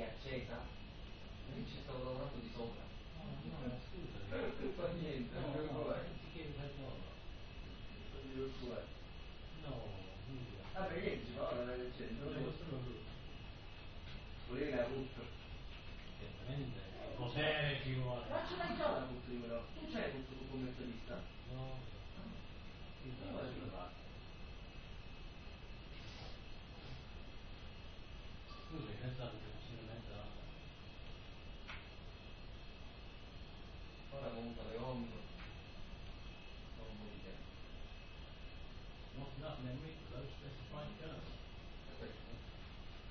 accesa, lì ci stavo lavorando di sopra. No, scusa. Fa niente, non devo provare. Ti chiedo perdono. Non devo provare. No, nulla. Ah, perché dici, ora la accesa? Non devo solo lui. Volevi la rotta. Certamente. Potere ci vuole. Ma ce l'hai già la rotta di quella? Tu c'hai tutto tu commercialista? No. Sì, No, no, sì. Scusa, hai pensato che fosse una mezza? Ora comunque le compro. Non un po' di tempo. Not nothing in me, though, specified terms.